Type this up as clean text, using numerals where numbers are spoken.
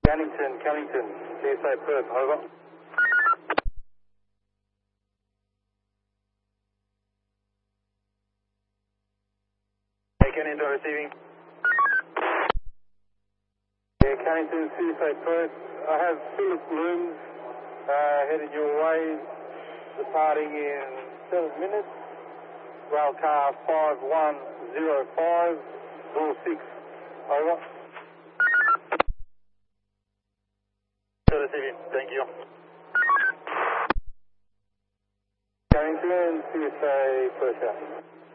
Cannington, CSA Perth, over. Cannington receiving. Yeah, Cannington, CSA Perth. I have Philip Looms headed your way, departing in 7 minutes. Rail car 5105, door 6, over. Receiving, thank you. Cannington, CSA Perth.